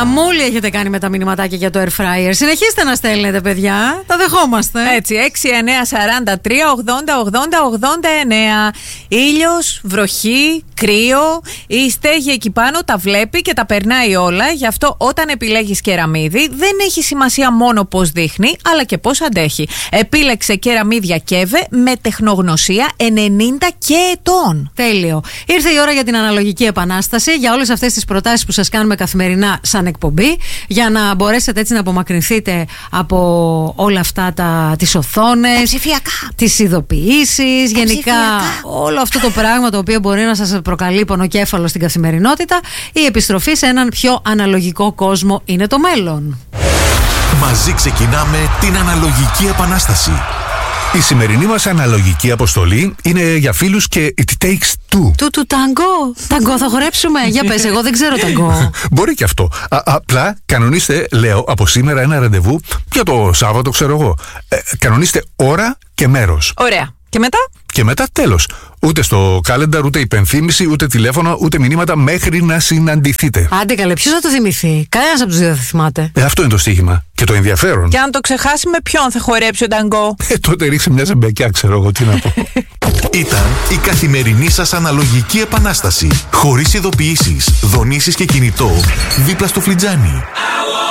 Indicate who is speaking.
Speaker 1: Μαμούλη έχετε κάνει με τα μηνυματάκια για το air fryer. Συνεχίστε να στέλνετε, παιδιά. Τα δεχόμαστε.
Speaker 2: Έτσι, 6, 9, 43, 80, 80, 89. Ήλιος, βροχή, κρύο. Η στέγη εκεί πάνω τα βλέπει και τα περνάει όλα. Γι' αυτό όταν επιλέγεις κεραμίδι, δεν έχει σημασία μόνο πώς δείχνει, αλλά και πώς αντέχει. Επίλεξε κεραμίδια Κέβε με τεχνογνωσία 90 και ετών.
Speaker 1: Τέλειο. Ήρθε η ώρα για την αναλογική επανάσταση, για όλες αυτές τις προτάσεις που σας κάνουμε καθημερινά σαν εκπομπή, για να μπορέσετε έτσι να απομακρυνθείτε από όλα αυτά τις οθόνες,
Speaker 2: τα ψηφιακά,
Speaker 1: τις ειδοποιήσεις, γενικά όλο αυτό το πράγμα το οποίο μπορεί να σας προκαλεί πονοκέφαλο στην καθημερινότητα. Η επιστροφή σε έναν πιο αναλογικό κόσμο είναι το μέλλον.
Speaker 3: Μαζί ξεκινάμε την αναλογική επανάσταση.
Speaker 4: Η σημερινή μας αναλογική αποστολή είναι για φίλους και it takes two.
Speaker 1: Του ταγκό. Ταγκό θα χορέψουμε. Για πες, εγώ δεν ξέρω ταγκό.
Speaker 4: Μπορεί και αυτό. Απλά κανονίστε, λέω, από σήμερα ένα ραντεβού για το Σάββατο, ξέρω εγώ. Κανονίστε ώρα και μέρος.
Speaker 2: Ωραία. Και μετά?
Speaker 4: Και μετά τέλος. Ούτε στο calendar, ούτε υπενθύμηση, ούτε τηλέφωνο, ούτε μηνύματα μέχρι να συναντηθείτε.
Speaker 1: Άντε καλέ, ποιος θα το θυμηθεί? Κανένας από τους δύο θα θυμάται.
Speaker 4: Αυτό είναι το στοίχημα. Και το ενδιαφέρον.
Speaker 2: Και αν το ξεχάσει, με ποιον θα χορέψει ο ταγκό?
Speaker 4: Τότε ρίξε μια ζεμπεκιά, ξέρω εγώ τι να πω.
Speaker 3: Ήταν η καθημερινή σας αναλογική επανάσταση. Χωρίς ειδοποιήσεις, δονήσεις και κινητό, δίπλα στο φλιτζάνι.